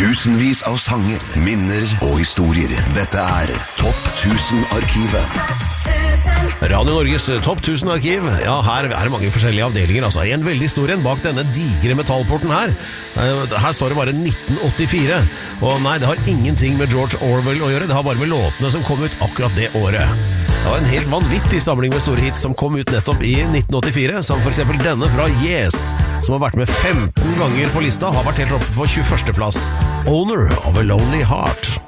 Tusenvis av sanger, minner og historier. Dette Topp 1000-arkivet. Radio Norges Topp 1000-arkiv. Ja, her det mange forskjellige avdelinger, altså. En veldig stor en bak denne digre metallporten her. Her står det bare 1984. Og nei, det har ingenting med George Orwell å gjøre. Det har bare med låtene som kom ut akkurat det året. Det var en helt vanvittig samling med store hits som kom ut nettopp i 1984, som for eksempel denne fra Yes, som har vært med 15 ganger på lista, har vært helt oppe på 21. plass. Owner of a Lonely Heart.